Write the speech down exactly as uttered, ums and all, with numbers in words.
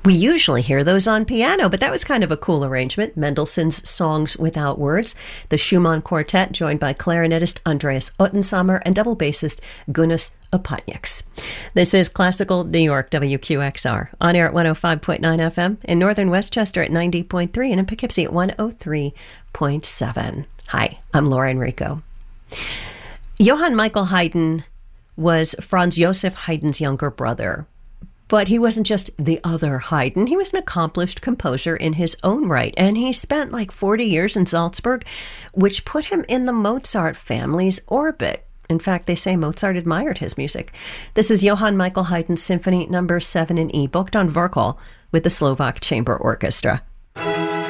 We usually hear those on piano, but that was kind of a cool arrangement. Mendelssohn's Songs Without Words. The Schumann Quartet, joined by clarinetist Andreas Ottensamer and double bassist Gunas Opatnieks. This is Classical New York, W Q X R. On air at one oh five point nine F M, in northern Westchester at ninety point three, and in Poughkeepsie at one oh three point seven. Hi, I'm Laura Enrico. Johann Michael Haydn was Franz Joseph Haydn's younger brother. But he wasn't just the other Haydn. He was an accomplished composer in his own right, and he spent like forty years in Salzburg, which put him in the Mozart family's orbit. In fact, they say Mozart admired his music. This is Johann Michael Haydn's Symphony Number seven in E, booked on Verkal with the Slovak Chamber Orchestra.